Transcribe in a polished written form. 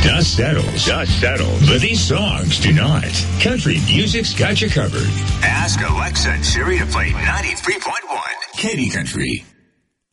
Dust settles. But these songs do not. Country music's got you covered. Ask Alexa and Siri to play 93.1 Katy Country.